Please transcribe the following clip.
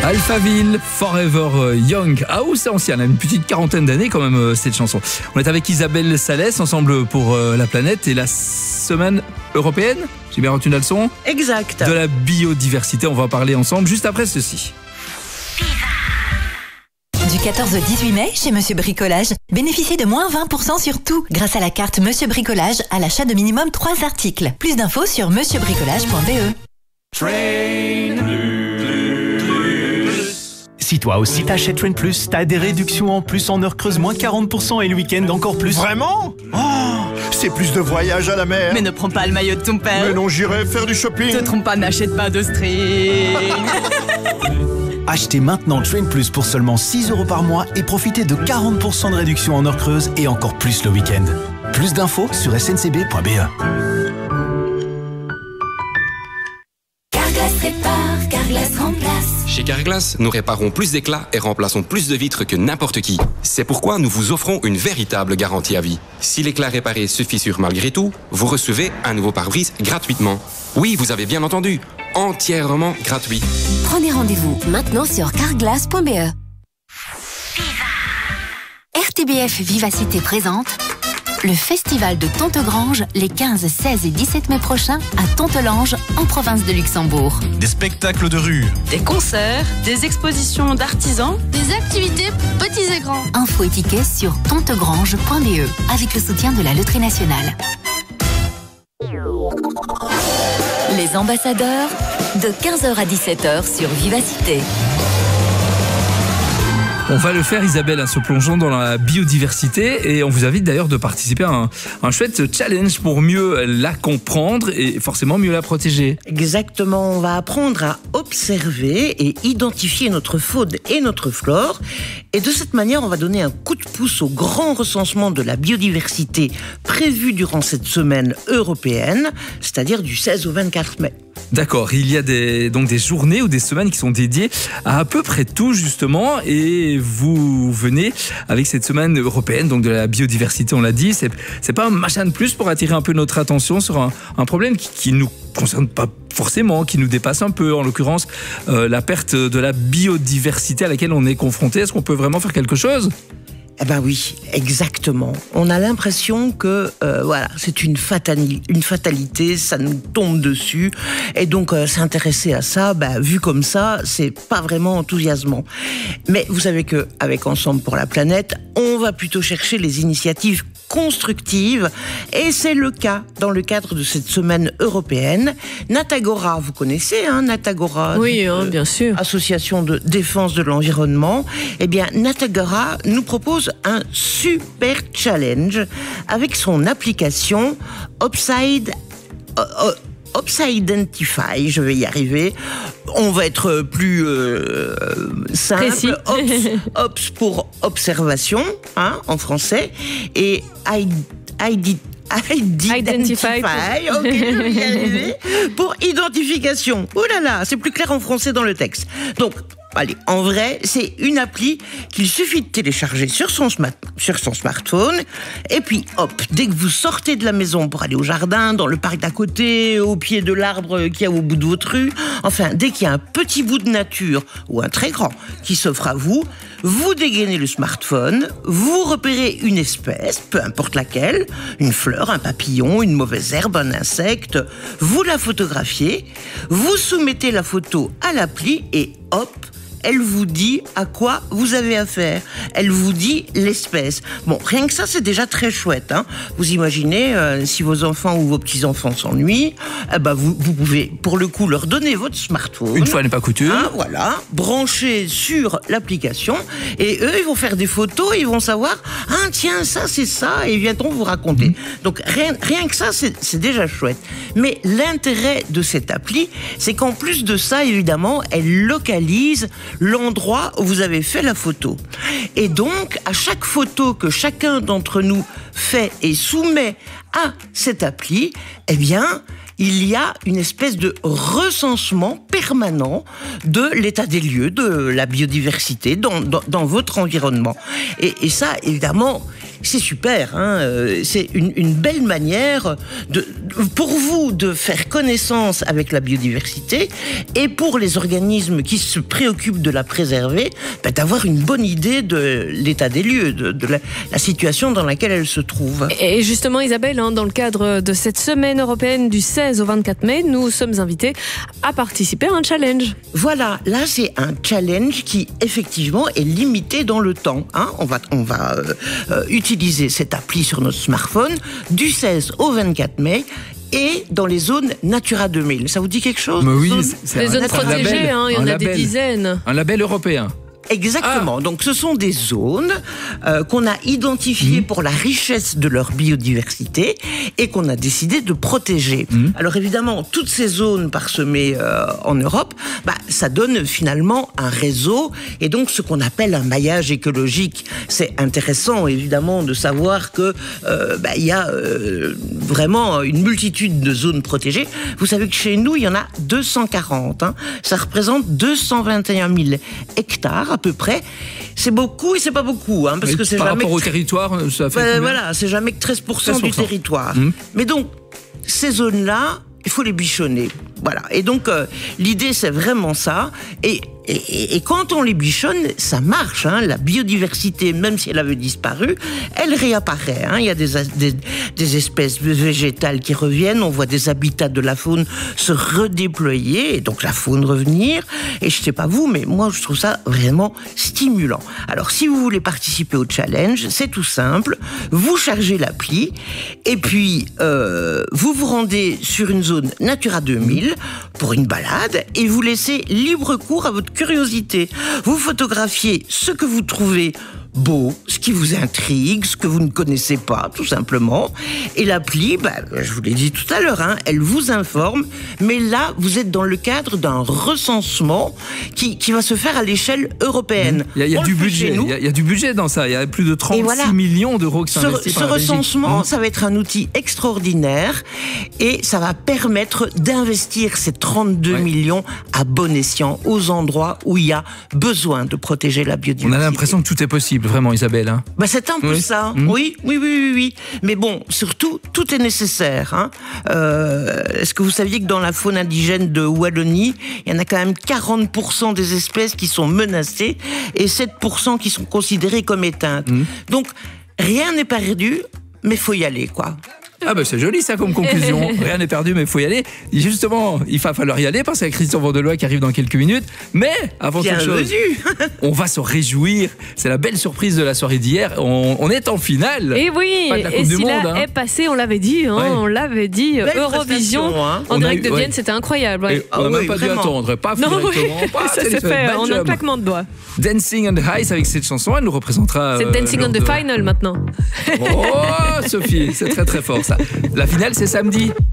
Alphaville, Forever Young. Ah, c'est ancien, elle a une petite quarantaine d'années quand même, cette chanson. On est avec Isabelle Salès, ensemble pour la planète et la semaine européenne. J'ai bien retenu la leçon. Exact. De la biodiversité, on va en parler ensemble juste après ceci. Du 14 au 18 mai, chez Monsieur Bricolage, bénéficiez de moins 20% sur tout grâce à la carte Monsieur Bricolage à l'achat de minimum 3 articles. Plus d'infos sur monsieurbricolage.be. Si toi aussi t'achètes Train Plus, t'as des réductions en plus en heure creuse, moins 40% et le week-end encore plus. Vraiment? Oh, c'est plus de voyages à la mer. Mais ne prends pas le maillot de ton père. Mais non, j'irai faire du shopping. Te trompe pas, n'achète pas de string. Achetez maintenant Train Plus pour seulement 6 € par mois et profitez de 40% de réduction en heure creuse et encore plus le week-end. Plus d'infos sur sncb.be. Carglass répare, Carglass remplace. Chez Carglass, nous réparons plus d'éclats et remplaçons plus de vitres que n'importe qui. C'est pourquoi nous vous offrons une véritable garantie à vie. Si l'éclat réparé se fissure malgré tout, vous recevez un nouveau pare-brise gratuitement. Oui, vous avez bien entendu, entièrement gratuit. Prenez rendez-vous maintenant sur carglass.be. RTBF Vivacité présente le festival de Tontegrange les 15, 16 et 17 mai prochains à Tontelange, en province de Luxembourg. Des spectacles de rue, Des concerts, des expositions d'artisans, des activités petits et grands. Infos et tickets sur tontegrange.be avec le soutien de la Loterie Nationale. Les ambassadeurs de 15h à 17h sur Vivacité. On va le faire, Isabelle, en se plongeant dans la biodiversité, et on vous invite d'ailleurs de participer à un chouette challenge pour mieux la comprendre et forcément mieux la protéger. Exactement, on va apprendre à observer et identifier notre faune et notre flore. Et de cette manière, on va donner un coup de pouce au grand recensement de la biodiversité prévu durant cette semaine européenne, c'est-à-dire du 16 au 24 mai. D'accord, il y a donc des journées ou des semaines qui sont dédiées à peu près tout justement, et vous venez avec cette semaine européenne donc de la biodiversité, on l'a dit, c'est pas un machin de plus pour attirer un peu notre attention sur un problème qui nous concerne pas forcément, qui nous dépasse un peu, en l'occurrence la perte de la biodiversité à laquelle on est confronté. Est-ce qu'on peut vraiment faire quelque chose ? Eh ben oui, exactement. On a l'impression que voilà, c'est une fatalité, ça nous tombe dessus. Et donc s'intéresser à ça, vu comme ça, c'est pas vraiment enthousiasmant. Mais vous savez que avec Ensemble pour la planète, on va plutôt chercher les initiatives constructives, et c'est le cas dans le cadre de cette semaine européenne. Natagora, vous connaissez, Natagora? Oui, bien sûr. Association de défense de l'environnement. Eh bien, Natagora nous propose un super challenge avec son application Obsidentify, je vais y arriver. On va être plus simple. Ops pour observation, en français, et Identify, ok, je vais y arriver, pour identification. Oh là là, c'est plus clair en français dans le texte. Donc, allez, en vrai, c'est une appli qu'il suffit de télécharger sur son smartphone. Et puis, hop, dès que vous sortez de la maison pour aller au jardin, dans le parc d'à côté, au pied de l'arbre qu'il y a au bout de votre rue, enfin, dès qu'il y a un petit bout de nature, ou un très grand, qui s'offre à vous, vous dégainez le smartphone, vous repérez une espèce, peu importe laquelle, une fleur, un papillon, une mauvaise herbe, un insecte, vous la photographiez, vous soumettez la photo à l'appli et hop, elle vous dit à quoi vous avez affaire. Elle vous dit l'espèce. Bon, rien que ça, c'est déjà très chouette. Vous imaginez, si vos enfants ou vos petits-enfants s'ennuient, vous pouvez, pour le coup, leur donner votre smartphone. Une fois n'est pas coutume. Voilà, brancher sur l'application, et eux, ils vont faire des photos, ils vont savoir, tiens, ça, c'est ça, et ils viendront vous raconter. Donc, rien que ça, c'est déjà chouette. Mais l'intérêt de cette appli, c'est qu'en plus de ça, évidemment, elle localise l'endroit où vous avez fait la photo. Et donc, à chaque photo que chacun d'entre nous fait et soumet à cette appli, eh bien, il y a une espèce de recensement permanent de l'état des lieux, de la biodiversité dans votre environnement. Et ça, évidemment, c'est super, hein, c'est une belle manière pour vous de faire connaissance avec la biodiversité et pour les organismes qui se préoccupent de la préserver, d'avoir une bonne idée de l'état des lieux, de la situation dans laquelle elle se trouve. Et justement, Isabelle, hein, dans le cadre de cette semaine européenne du 16 au 24 mai, nous sommes invités à participer à un challenge. Voilà, là c'est un challenge qui effectivement est limité dans le temps. Hein. On va utiliser cette appli sur notre smartphone du 16 au 24 mai. Et dans les zones Natura 2000. Ça vous dit quelque chose? Mais oui, c'est les zones protégées, hein, il y en a des dizaines. Un label européen. Exactement. Donc, ce sont des zones qu'on a identifiées pour la richesse de leur biodiversité et qu'on a décidé de protéger. Alors, évidemment, toutes ces zones parsemées en Europe, ça donne finalement un réseau et donc ce qu'on appelle un maillage écologique. C'est intéressant, évidemment, de savoir que il y a vraiment une multitude de zones protégées. Vous savez que chez nous, il y en a 240. Hein. Ça représente 221 000 hectares à peu près. C'est beaucoup et c'est pas beaucoup, hein, parce que c'est par jamais rapport au territoire, ça fait voilà, c'est jamais que 13% du territoire. Mais donc ces zones-là, il faut les bichonner. Voilà. Et donc l'idée c'est vraiment ça. Et quand on les bichonne, ça marche. Hein. La biodiversité, même si elle avait disparu, elle réapparaît. Hein. Il y a des espèces végétales qui reviennent. On voit des habitats de la faune se redéployer, et donc la faune revenir. Et je sais pas vous, mais moi je trouve ça vraiment stimulant. Alors si vous voulez participer au challenge, c'est tout simple. Vous chargez l'appli et puis vous vous rendez sur une zone Natura 2000 pour une balade et vous laissez libre cours à votre curiosité. Vous photographiez ce que vous trouvez beau, ce qui vous intrigue, ce que vous ne connaissez pas, tout simplement. Et l'appli, je vous l'ai dit tout à l'heure, hein, elle vous informe, mais là, vous êtes dans le cadre d'un recensement qui va se faire à l'échelle européenne. Il y a du budget, il y a du budget dans ça, il y a plus de 36 millions d'euros qui sont investis par la Belgique. Ce recensement, ça va être un outil extraordinaire et ça va permettre d'investir ces 32 millions à bon escient aux endroits où il y a besoin de protéger la biodiversité. On a l'impression que tout est possible. Vraiment, Isabelle. Hein. C'est un peu ça. Oui. Mais bon, surtout, tout est nécessaire. Hein. Est-ce que vous saviez que dans la faune indigène de Wallonie, il y en a quand même 40% des espèces qui sont menacées et 7% qui sont considérées comme éteintes. Donc, rien n'est perdu, mais faut y aller, quoi. C'est joli ça comme conclusion. Rien n'est perdu, mais il faut y aller. Et justement, il va falloir y aller parce qu'il y a Christian Vandelois qui arrive dans quelques minutes. Mais avant toute chose, on va se réjouir. C'est la belle surprise de la soirée d'hier. On est en finale. Et oui, pas de la Coupe du Monde, est passé, on l'avait dit. On l'avait dit. Belle Eurovision en direct de Vienne, c'était incroyable. On n'a même pas dû attendre. Pas directement. Ça s'est fait en un claquement de doigts. Dancing on the Ice avec cette chanson, elle nous représentera. C'est Dancing on the Final maintenant. Oh, Sophie, c'est très très fort ça. La finale, c'est samedi.